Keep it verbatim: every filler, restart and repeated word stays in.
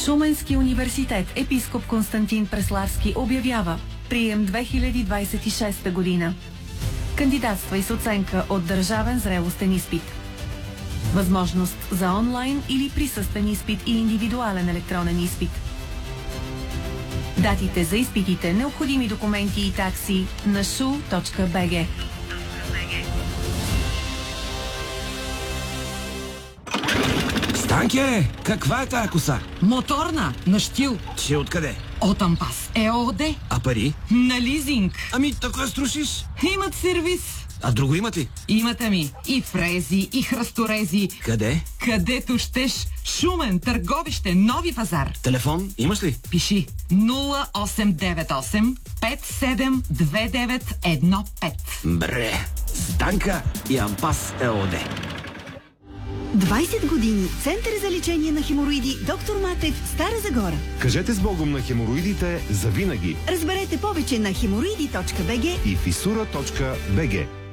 Шуменски университет епископ Константин Преславски обявява прием две хиляди двадесет и шеста година. Кандидатствай с оценка от държавен зрелостен изпит. Възможност за онлайн или присъствен изпит и индивидуален електронен изпит. Датите за изпитите, необходими документи и такси на шу точка би джи. Станке, каква е тая коса? Моторна, на щил. Че откъде? От Ампас ЕООД. А пари? На лизинг. Ами, така струшиш. Имат сервис. А друго имат ли? Имате ми и фрези, и храсторези. Къде? Където щеш. Шумен, Търговище, Нови пазар. Телефон имаш ли? Пиши нула осем девет осем пет седем две девет едно пет. Бре, Станка и Ампас ЕООД. двадесет години. Център за лечение на хемороиди Доктор Матев, Стара Загора. Кажете с Богом на хемороидите завинаги. Разберете повече на хемороиди точка би джи и фисура точка би джи.